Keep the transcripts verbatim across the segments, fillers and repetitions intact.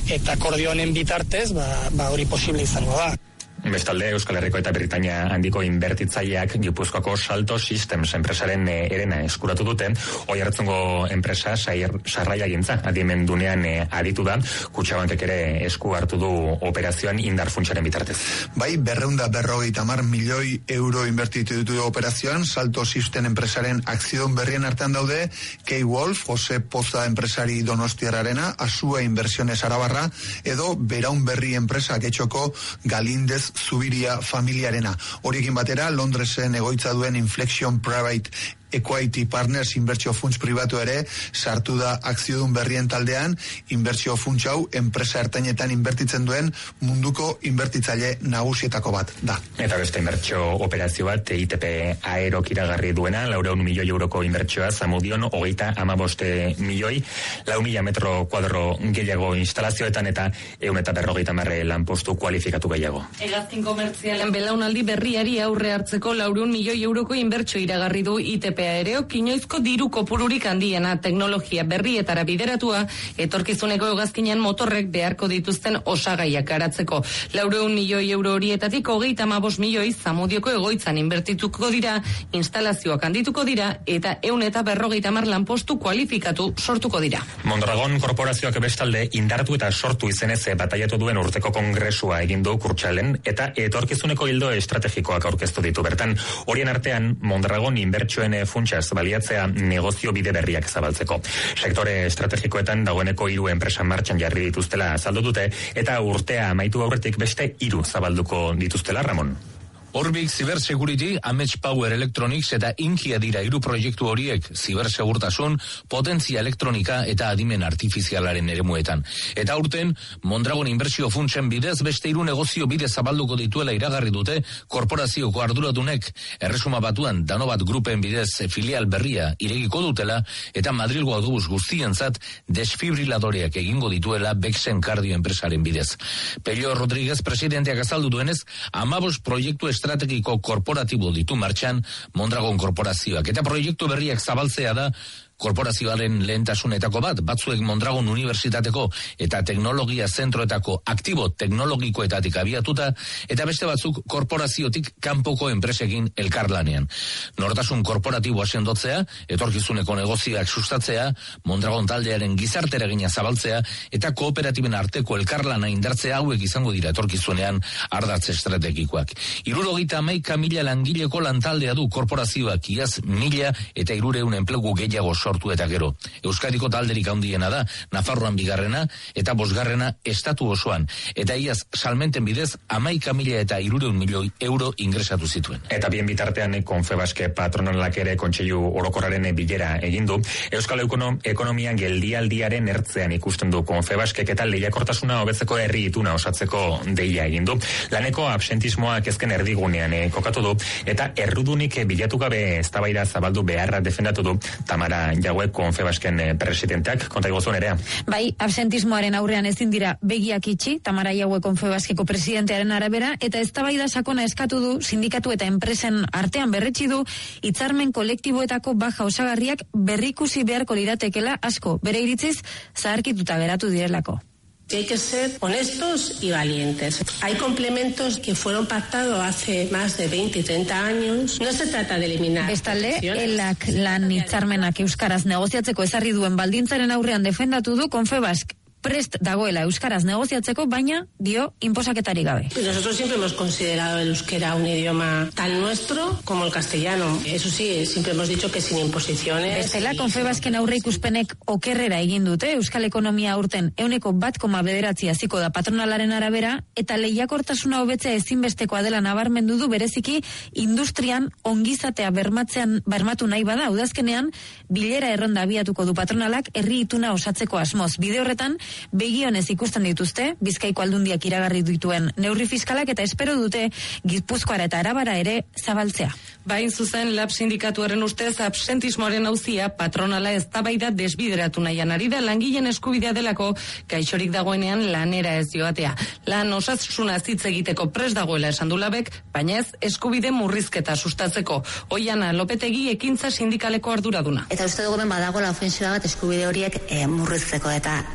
eta akordio honen bitartez, ba, ba hori posible izango da. Bestalde, Euskal Herriko eta Britainia handiko inbertitzaileak Gipuzkoako Salto Systems enpresaren erena eskuratu dute. Oiartzungo enpresa sarraiagintza adimendunean aditu da, Kutxabankek ere esku hartu du operazioan indar funtsaren bitartez. Bai, berreunda berrogeita hamar milioi euro inbertitu ditu operazioan, Salto System enpresaren akziodun berrien artean daude, K-Wolf, Jose Poza enpresari Donostiarrarena, Asua Inversiones Arabarra, edo Beraun Berri enpresa Getxoko Galindez Zubiria familiarena. Horiekin batera, Londresen egoitza duen Inflection Private Equity Partners inbertsio funts pribatu ere sartu da akziodun berrien taldean. Inbertsio funts hau enpresa ertainetan inbertitzen duen munduko inbertitzaile nagusietako bat da. Eta beste inbertsio operazio bat I T P Aerok iragarri duena, laureun milioi euroko inbertsioa, Zamudion hogeita hamaboste milioi, lau mila metro kuadro gehiago instalazioetan eta ehun eta berrogeita hamar lanpostu kualifikatu gehiago. Hegazkin komertzialen belaunaldi berriari aurre hartzeko laureun milioi euroko inbertsio iragarri du I T P Aerok, inoizko diru kopururik handiena teknologia berrietara bideratua, etorkizuneko hegazkinen motorrek beharko dituzten osagaiak garatzeko. Laureun milioi euro horietatik hogeita hamabost milioi Zamudioko egoitzan inbertituko dira, instalazioak handituko dira eta ehun eta berrogeita hamar lanpostu kualifikatu sortuko dira. Mondragon korporazioak bestalde indartu eta sortu izenez bataiatu duen urteko kongresua egin du Kurtsalen eta etorkizuneko ildo estrategikoak aurkeztu ditu bertan. Horien artean Mondragon inbertsioen funtsaz baliatzea negozio bide berriak zabaltzeko. Sektore estrategikoetan dagoeneko hiru enpresa martxan jarri dituztela azaldu dute eta urtea amaitu aurretik beste hiru zabalduko dituztela, Ramon. Orbik Cybersecurity, Amets Power Electronics eta Inkia dira hiru proiektu horiek, zibersegurtasun, potentzia elektronika eta adimen artifizialaren eremuetan. Eta urten, Mondragon inbertsio funtsen bidez beste hiru negozio bide zabalduko dituela iragarri dute korporazioko arduradunek, Erresuma Batuan Danobat Grupen bidez filial berria iregiko dutela eta Madrilgo autobus guztientzat desfibriladoreak egingo dituela Bexen Cardio enpresaren bidez. Pello Rodríguez presidenteak azaldu duenez, hamabost proiektu estrategiko korporatibo ditu martxan Mondragon korporazioak eta proiektu berriak zabaltzea da korporazioaren lehentasunetako bat, batzuek Mondragon Unibertsitateko eta teknologia zentroetako aktibo teknologikoetatik abiatuta, eta beste batzuk korporaziotik kanpoko enpresekin elkarlanean. Nortasun korporatiboa sendotzea, etorkizuneko negozioak sustatzea, Mondragon taldearen gizarteragina zabaltzea, eta kooperatiben arteko elkarlana indartzea hauek izango dira etorkizunean ardatz estrategikoak. Hirurogeita hamaika mila langileko lantaldea du korporazioak, iaz mila eta hirureun enplegu gehiago sortu eta gero. Euskadiko talderik handiena da, Nafarroan bigarrena eta bosgarrena estatu osoan. Eta iaz salmenten bidez hamaika mila eta hirureun milioi euro ingresatu zituen. Eta bien bitartean Konfebaske patronalak ere kontseilu orokorraren bilera egin du. Euskal ekonomian geldialdiaren ertzean ikusten du Konfebaskek eta lehiakortasuna hobetzeko herri ituna osatzeko deia egin du. Laneko absentismoa kezken erdigunean eh, kokatu du eta errudunik bilatu gabe eztabaida zabaldu beharra defendatu du Tamara Jauek Konfebasken presidenteak, konta igozun erea. Bai, absentismoaren aurrean ezin dira begiak itxi, Tamara Jauek Konfebaskeko presidentearen arabera, eta eztabaida sakona eskatu du sindikatu eta enpresen artean berretsi du hitzarmen kolektiboetako baja osagarriak berrikusi beharko liratekela asko, bere iritziz zaharkituta geratu direlako. Hay que ser honestos y valientes. Hay complementos que fueron pactados hace más de veinte y treinta años. No se trata de eliminar. Bestalde, elak lan hitzarmenak euskaraz negoziatzeko ezarri duen baldintzaren aurrean defendatu du Konfebask prest dagoela euskaraz negoziatzeko, baina dio inposaketari gabe. Nosotros siempre hemos considerado el euskera un idioma tan nuestro como el castellano. Eso sí, siempre hemos dicho que sin imposiciones. Bestela, Konfebasken aurre ikuspenek okerrera egin dute, euskal ekonomia aurten euneko bat koma bederatzi hasiko da patronalaren arabera, eta lehiakortasuna hobetzea ezinbestekoa dela nabarmendu du bereziki industrian ongizatea bermatzean bermatu nahi bada, udazkenean bilera erronda abiatuko du patronalak herri ituna osatzeko asmoz. Bide horretan, begionez ikusten dituzte, Bizkaiko aldundiak iragarri dituen neurri fiskalak eta espero dute Gipuzkoara eta Arabara ere zabaltzea. Bain zuzen, lab sindikatuaren ustez absentismoaren auzia patronala eztabaida desbideratu nahian ari da langileen eskubidea delako gaixorik dagoenean lanera ez joatea. Lan osasuna hitz egiteko prest dagoela esan du labek, baina ez eskubide murrizketa sustatzeko. Oiana Lopetegi ekintza sindikaleko arduraduna. Eta uste dugu ben badago la ofensiba bat eskubide horiek e, murrizteko eta ez gaude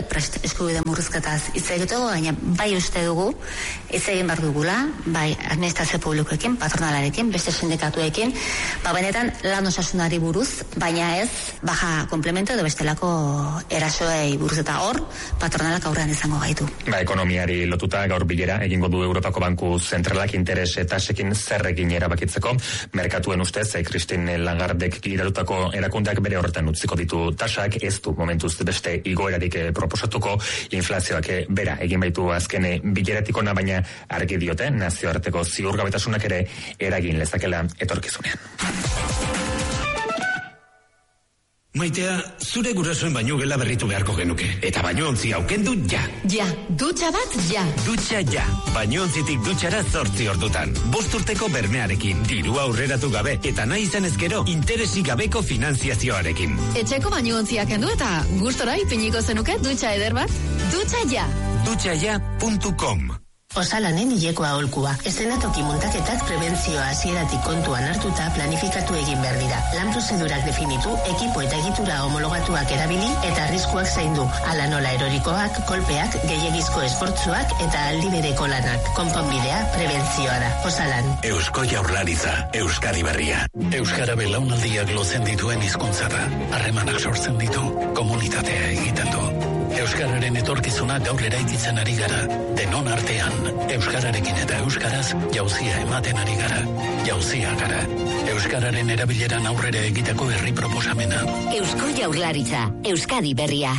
prest eskubide murrizketaz hitz egiteko, baina bai uste dugu hitz egin behar dugula, bai administrazio publikoekin, patronalarekin, beste sindikatuekin, ba benetan lan osasunari buruz, baina ez baja komplemento edo bestelako erasoei buruz, eta hor patronalak aurrean izango gaitu. Ba, ekonomiari lotuta gaur bilera egingo du Europako Banku Zentralak interes etasekin zerrekin erabakitzeko. Merkatuen ustez, Christine Lagardek gidatutako erakundeak bere horretan utziko ditu tasak, ez du momentuz beste igoerarik proposatuko, inflazioak bera egin baitu azken bileratik ona, baina argi diote nazioarteko ziurgabetasunak ere eragin lezakela etorkizunean. Maitea, zure gurasoen baino gela berritu beharko genuke. Eta bañontzi aukendu ja. Ja, dutxa bat ja. Dutxa ja. Bañontzitik dutxara zortzi ordutan. Bost urteko bermearekin, dirua aurreratu gabe, eta nahi izan ezkero, interesik gabeko finanziazioarekin. Etxeko bañontziak kendu eta gustora ipiniko zenuke dutxa eder bat. Dutxa ja. dutxa ja puntu com. Osalanen hileko aholkua. Eszenatoki muntaketak prebentzioa hasieratik kontuan hartuta planifikatu egin behar dira. Lan prozedurak definitu, ekipo eta egitura homologatuak erabili eta arriskuak zaindu. Hala nola erorikoak, kolpeak, gehiegizko esfortzuak eta aldi bereko lanak. Konponbidea prebentzioa da. Osalan. Eusko Jaurlaritza, Euskadi berria. Euskara belaunaldiak lotzen dituen hizkuntza da. Harremanak sortzen ditu, komunitatea egiten du. Euskararen etorkizuna gaur eraikitzen ari gara, denon artean. Euskararekin eta euskaraz jauzia ematen ari gara. Jauzia gara. Euskararen erabileran aurrera egiteko herri proposamena. Eusko Jaurlaritza, Euskadi berria.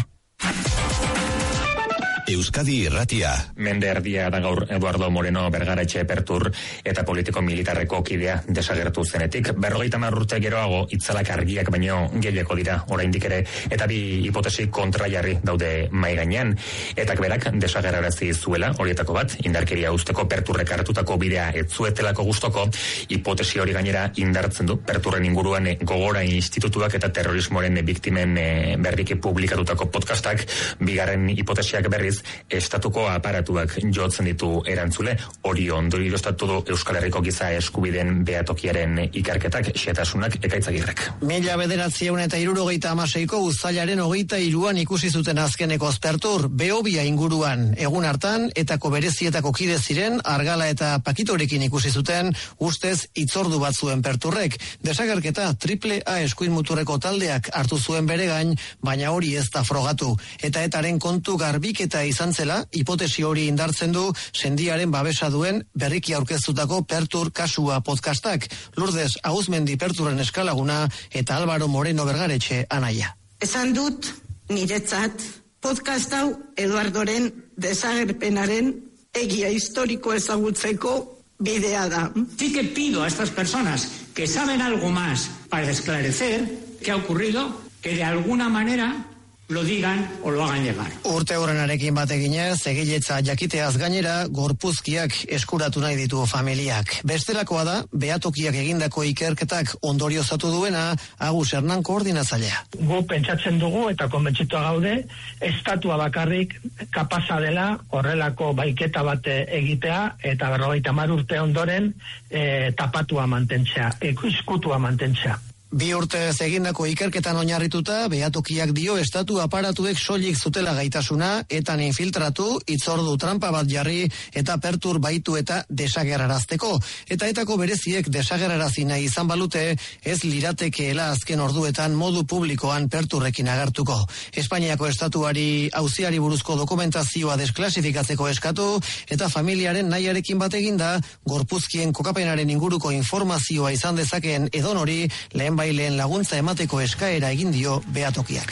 Euskadi Irratia. Mende erdia da gaur Eduardo Moreno Bergaretxe Pertur eta politiko militarreko kidea desagertu zenetik. Berrogeita hamar urte geroago itzalak argiak baino gehiago dira oraindik ere, eta bi hipotesi kontrajarri daude mai gainean. Etak berak desagerrarazi zuela, horietako bat, indarkeria usteko Perturrek hartutako bidea ez zuetelako gustoko, hipotesi hori gainera indartzen du Perturren inguruan Gogora Institutuak eta terrorismoaren biktimen berriki publikatutako podcastak. Bigarren hipotesiak berriz estatuko aparatuak jotzen ditu erantzule, hori ondorioztatu du Euskal Herriko giza eskubideen behatokiaren ikerketak, xetasunak ekaitzagirrek. Mila bederatziehun eta hirurogeita hamaseiko uztailaren hogeita hiruan ikusi zuten azkeneko Pertur, Behobia inguruan, egun hartan etako berezietako kide ziren Argala eta Pakitorekin ikusi zuten, ustez hitzordu bat zuen Perturrek. Desagerketa triple A eskuin muturreko taldeak hartu zuen bere gain, baina hori ez da frogatu. Eta etaren kontu garbiketa izan zela, hipotesi hori indartzen du sendiaren babesa duen berriki aurkeztutako Pertur kasua podcastak. Lourdes Aguzmendi Perturren eskalaguna eta Álvaro Moreno Bergaretxe anaia. Esan dut niretzat podcast hau Eduardoren desagerpenaren egia historiko ezagutzeko bidea da. Sí que pido a estas personas que saben algo más para esclarecer qué ha ocurrido, que de alguna manera lo digan o lo hagan llegar. Urte horrenarekin bat eginez, egiletza jakiteaz gainera, gorpuzkiak eskuratu nahi ditu familiak. Bestelakoa da, behatokiak egindako ikerketak ondoriozatu duena, Agus Hernan koordinatzailea. Gu pentsatzen dugu eta konbentzitua gaude, estatua bakarrik kapaza dela horrelako baiketa bat egitea eta berrogeita hamar urte ondoren e, tapatua mantentzea, ikuiskutua mantentzea. Bi urtez egindako ikerketan oinarrituta, behatokiak dio estatu aparatuek soilik zutela gaitasuna, etan infiltratu, itzordu trampa bat jarri, eta Pertur baitu eta desagerrarazteko. Eta etako bereziek desagerrarazi nahi izan balute, ez liratekeela azken orduetan modu publikoan Perturrekin agertuko. Espainiako estatuari auziari buruzko dokumentazioa desklasifikatzeko eskatu, eta familiaren nahiarekin bat eginda, gorpuzkien kokapenaren inguruko informazioa izan dezakeen edonori, lehen baileen laguntza emateko eskaera egin dio behatokiak.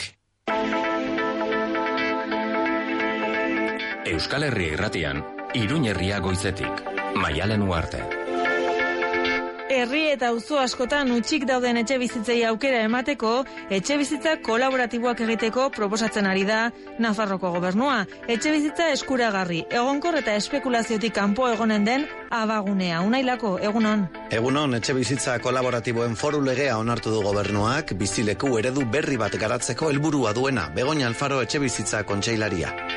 Euskal Herria Irratian, Iruñ herria goizetik, Maialen Uarte. Herri eta auzo askotan utzik dauden etxe bizitzei aukera emateko, etxe bizitza kolaboratiboak egiteko proposatzen ari da Nafarroko gobernua. Etxe bizitza eskuragarri, egonkor eta espekulaziotik kanpo egonen den abagunea. Unailako, egunon. Egunon, etxe bizitza kolaboratiboen foru legea onartu du gobernuak, bizileku eredu berri bat garatzeko helburua duena. Begoña Alfaro etxe bizitza kontseilaria.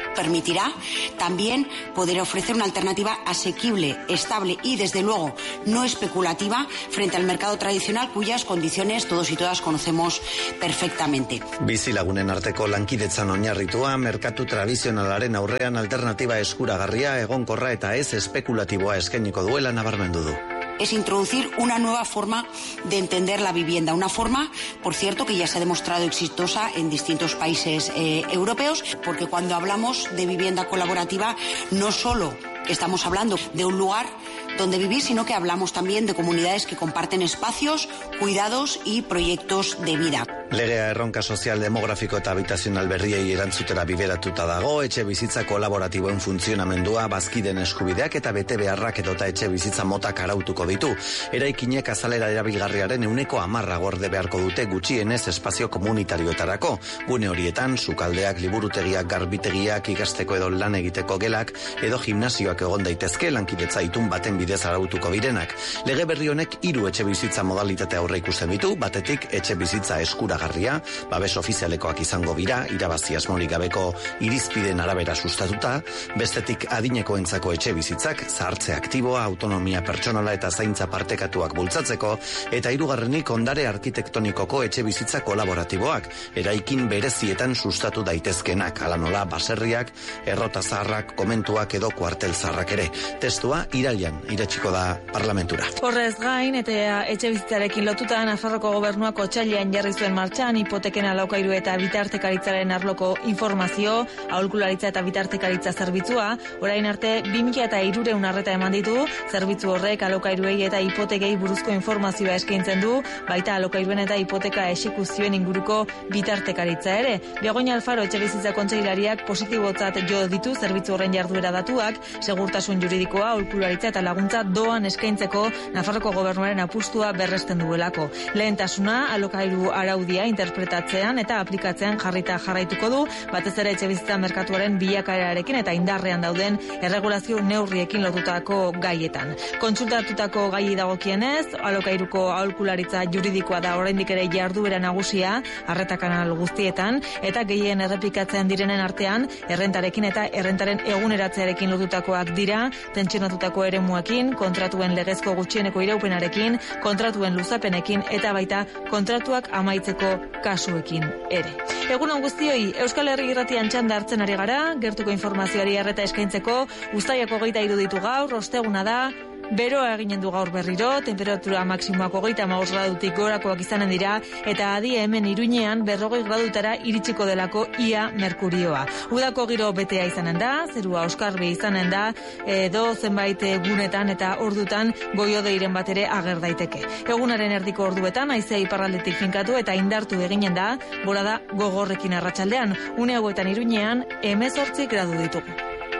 permitirá también poder ofrecer una alternativa asequible, estable y, desde luego, no especulativa frente al mercado tradicional cuyas condiciones todos y todas conocemos perfectamente. Bizilagunen arteko lankidetzan oinarritua, merkatu tradizionalaren aurrean alternatiba eskuragarria, egonkorra eta ez espekulatiboa eskainiko duela nabarmendu du. Es introducir una nueva forma de entender la vivienda, una forma, por cierto, que ya se ha demostrado exitosa en distintos países eh, europeos, porque cuando hablamos de vivienda colaborativa no solo estamos hablando de un lugar donde vivir, sino que hablamos también de comunidades que comparten espacios, cuidados y proyectos de vida. Legea erronka sozial demografiko eta habitazional berriei erantzutera bideratuta dago, etxe bizitza kolaboratiboen funtzionamendua, bazkiden eskubideak eta bete beharrak edota etxe bizitza motak arautuko ditu. Eraikinek azalera erabilgarriaren euneko amarra gorde beharko dute gutxienez espazio komunitarioetarako. Gune horietan, sukaldeak, liburutegiak, garbitegiak, ikasteko edo lan egiteko gelak, edo gimnasioak egon daitezke lankidetza itun baten bidez arautuko birenak. Lege berri honek hiru etxe bizitza modalitate aurre ikusten ditu, batetik etxe bizitza eskura garria, babes ofizialekoak izango dira, irabazi asmorik gabeko irizpideen arabera sustatuta, bestetik adinekoentzako etxe bizitzak, zahartze aktiboa, autonomia pertsonala eta zaintza partekatuak bultzatzeko, eta hirugarrenik ondare arkitektonikoko etxe bizitza kolaboratiboak, eraikin berezietan sustatu daitezkenak, ala nola baserriak, errota zaharrak, komentuak edo kuartel zaharrak ere. Testua irailean iretsiko da parlamentura. Horrez gain, eta etxe bizitzarekin lotuta Nafarroko gobernuak otsailean jarri zuen martxan hipoteken alokairu eta bitartekaritzaren arloko informazio, aholkularitza eta bitartekaritza zerbitzua, orain arte bi mila hirurehun arreta eman ditu, zerbitzu horrek alokairuei eta hipotekei buruzko informazioa eskaintzen du, baita alokairuen eta hipoteka exekuzioen inguruko bitartekaritza ere. Begoña Alfaro etxebizitza kontseilariak positibotzat jo ditu zerbitzu horren jarduera datuak, segurtasun juridikoa, aholkularitza eta laguntza doan eskaintzeko Nafarroko gobernuaren apustua berresten duelako. Lehentasuna alokairu araudia interpretatzean eta aplikatzean jarrita jarraituko du, batez ere etxebizitza merkatuaren bilakaerarekin eta indarrean dauden erregulazio neurriekin lotutako gaietan. Kontsultatutako gai dagokienez, alokairuko aholkularitza juridikoa da oraindik ere jarduera nagusia, arreta kanal guztietan, eta gehien errepikatzen direnen artean, errentarekin eta errentaren eguneratzearekin lotutakoak dira, tentsionatutako eremuekin, kontratuen legezko gutxieneko iraupenarekin, kontratuen luzapenekin eta baita kontratuak amaitzeko kasuekin ere. Egun on guztioi, Euskal Herri Irratian txanda hartzen ari gara, gertuko informazioari erreta eskaintzeko, uztaiako hogeita hiru ditu gaur, osteguna da, beroa eginen du gaur berriro, temperatura maksimoak hogeita hamabost gradutik gorakoak izanen dira, eta adi hemen Iruñean berrogei gradutara iritsiko delako ia merkurioa. Udako giro betea izanen da, zerua oskarbi izanen da, edo zenbait gunetan eta ordutan goiodeiren bat ere ager daiteke. Egunaren erdiko orduetan haizea iparraldetik finkatu eta indartu eginen da, bolada gogorrekin arratsaldean, une hauetan Iruñean hemezortzi gradu ditugu.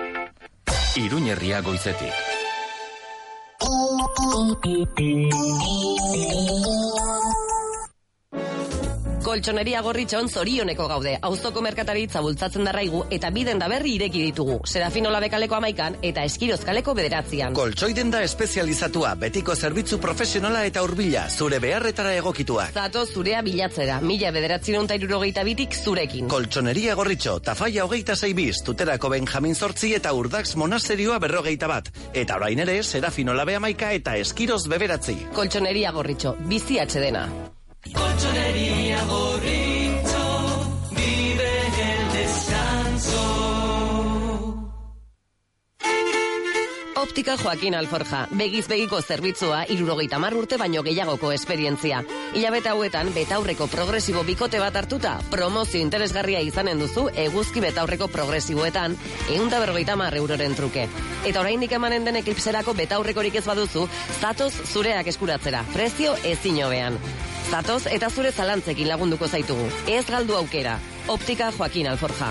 Iruñerria goizetik. Koltxoneria Gorritxon zorioneko gaude. Auzoko merkataritza bultzatzen darraigu eta biden da berri ireki ditugu. Serafino Labekaleko amaikan eta Eskirozkaleko bederatzian. Koltsoi denda espezializatua, betiko zerbitzu profesionala eta hurbila, zure beharretara egokituak. Zato zurea bilatzera, mila bederatziron tairurogeita bitik zurekin. Koltxoneria Gorritxo, Tafaia hogeita sei biz, Tuterako Benjamin Zortzi eta Urdax Monasterioa berrogeita bat. Eta orain ere, Serafino Labe amaika eta Eskiroz beberatzi. Koltxoneria Gorritxo, bizi atxedena. Colchonería Gorritxo, vive el descanso. Optika Joaquin Alforja, begiz begiko zerbitzua hirurogeita hamar urte baino gehiagoko esperientzia. Hilabete hauetan betaurreko progresibo bikote bat hartuta, promozio interesgarria izanen duzu eguzki betaurreko progresiboetan, ehun eta berrogeita hamar euroren truke. Eta oraindik emanen den eklipserako betaurrekorik ez baduzu, zatoz zureak eskuratzera, prezio ezin hobean. Zatoz eta zure zalantzekin lagunduko zaitugu. Ez galdu aukera. Optika Joaquin Alforja.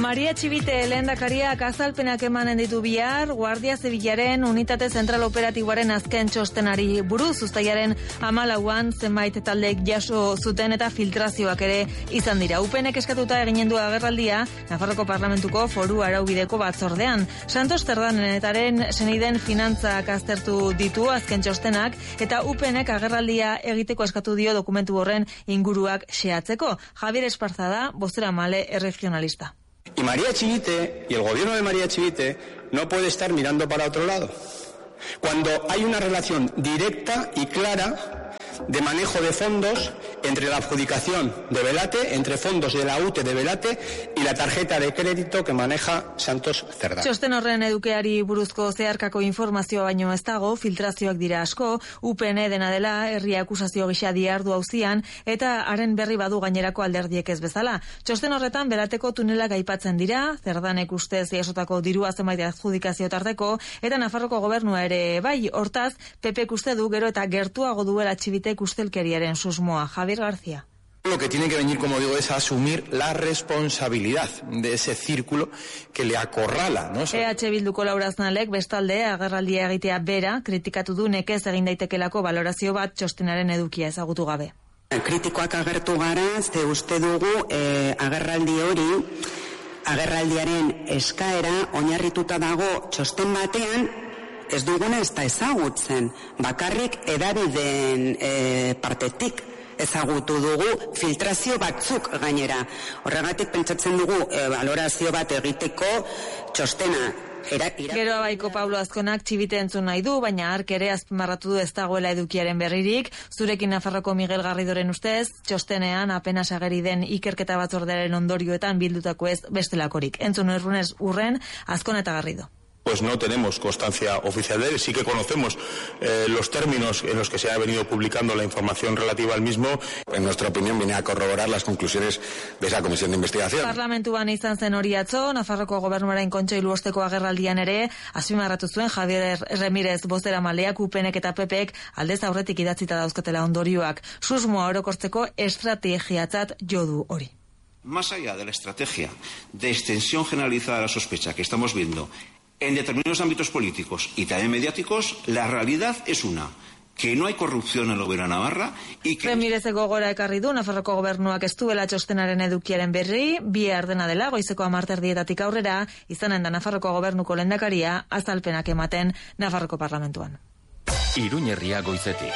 Maria Txibite lehendakariak azalpenak emanen ditu bihar, Guardia Zibilaren unitate zentral operatiboaren azken txostenari buruz, uztailaren hamalauan zenbait taldek jaso zuten eta filtrazioak ere izan dira. Upenek eskatuta eginen du agerraldia Nafarroko Parlamentuko Foru Araubideko batzordean. Santos Zerdanetaren seniden finantzak aztertu ditu azken txostenak eta Upenek agerraldia egiteko eskatu dio dokumentu horren inguruak xehatzeko. Javier Esparza da, bozeramale erregionalista. Y María Txibite y el gobierno de María Txibite no puede estar mirando para otro lado. Cuando hay una relación directa y clara de manejo de fondos entre la adjudicación de Belate, entre fondos de la U T E de Belate y la tarjeta de crédito que maneja Santos Cerdá. Txosten horren edukeari buruzko zeharkako informazioa baino ez dago, filtrazioak dira asko, U P N dena dela, herri akusazio gisa diardu auzian eta haren berri badu gainerako alderdiek ez bezala. Txosten horretan Belateko tunelak aipatzen dira, Zerdanek ustez jasotako dirua zenbait adjudikazio tarteko, eta Nafarroko gobernua ere bai, hortaz, P Pek uste du gero eta gertuago duela Txibitek ustelkeriaren susmoa. Javier García. Lo que tiene que venir, como digo, es a asumir la responsabilidad de ese círculo que le acorrala, ¿no? E H Bilduko Laura Aznalek bestalde agerraldia egitea bera kritikatu du nekez egin daitekelako balorazio bat txostenaren edukia ezagutu gabe. Kritikoak agertu gara, ze uste dugu eh, agerraldi hori agerraldiaren eskaera oinarrituta dago txosten batean ez duguna ez da ezagutzen, bakarrik edabideen e, partetik ezagutu dugu filtrazio batzuk gainera. Horregatik pentsatzen dugu e, valorazio bat egiteko txostena. Era, ira... Gero abaiko Pablo Azkonak Txibite entzun nahi du, baina ark ere azpimarratu du ez dagoela edukiaren berririk. Zurekin Nafarroko Miguel Garridoren ustez, txostenean apenas ageri den ikerketa batzordearen ondorioetan bildutako ez bestelakorik. Entzun errunez urren, Azkona eta Garrido. Pues no tenemos constancia oficial de él, sí que conocemos eh, los términos en los que se ha venido publicando la información relativa al mismo. En nuestra opinión viene a corroborar las conclusiones de esa comisión de investigación. Parlamentuan izan zen hori atzo, Nafarroko gobernuaren kontseilu osteko agerraldian ere, azpimarratu zuen Javier Remirez bozeramaleak, Upenek eta Pepek aldez aurretik idatzita dauzkatela ondorioak. Susmoa orokortzeko estrategiatzat jo du hori. Más allá de la estrategia de extensión generalizada de la sospecha que estamos viendo en determinados ámbitos políticos y también mediáticos, la realidad es una, que no hay corrupción en el gobierno de Navarra y que... Remirezek gogora ekarri du Nafarroko gobernuak ez duela txostenaren edukiaren berri, bihar dena dela goizeko hamarterdietatik aurrera, izanen da Nafarroko gobernuko lehendakaria azalpenak ematen Nafarroko parlamentuan. Iruñerria goizetik.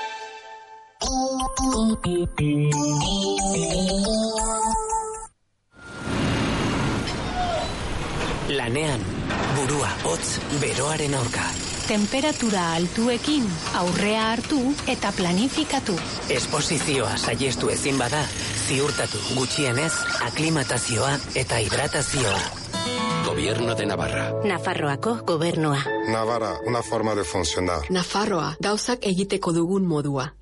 Lanean, burua hotz beroaren aurka. Temperatura altuekin aurrea hartu eta planifikatu. Esposizioa saiestu ezin bada, ziurtatu gutxienez aklimatazioa eta hidratazioa. Gobierno de Navarra. Nafarroako gobernua. Navarra, una forma de funcionar. Nafarroa, gauzak egiteko dugun modua.